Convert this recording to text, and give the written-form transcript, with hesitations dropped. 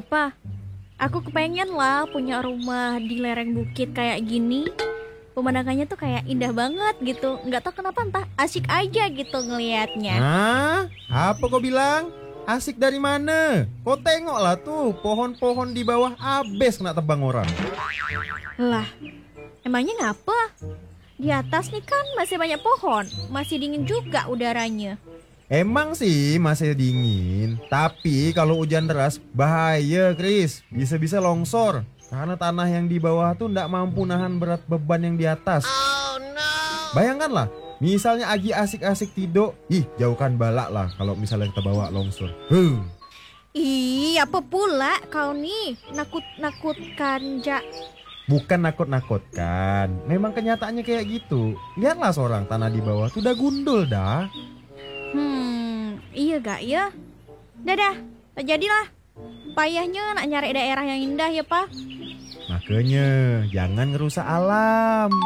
Ih, Pa, aku kepengen lah punya rumah di lereng bukit kayak gini. Pemandangannya tuh kayak indah banget gitu. Nggak tahu kenapa entah asik aja gitu ngelihatnya. Hah? Apa kau bilang? Asik dari mana? Kau tengoklah tuh, pohon-pohon di bawah abis kena tebang orang. Lah, emangnya ngapa? Di atas nih kan masih banyak pohon, masih dingin juga udaranya. Emang sih masih dingin, tapi kalau hujan deras bahaya, Kris. Bisa-bisa longsor. Karena tanah yang di bawah tuh ndak mampu nahan berat beban yang di atas. Bayangkanlah, misalnya Agi asik-asik tidur, jauhkan balak lah kalau misalnya kita bawa longsor. Ih, apa pula kau nih nakut-nakutkan Jak. Bukan nakut-nakutkan, memang kenyataannya kayak gitu. Lihatlah seorang tanah di bawah tuh udah gundul dah. Iya gak ya? Dadah, tak jadilah. Payahnya nak nyari daerah yang indah ya, Pa. Makanya jangan ngerusak alam.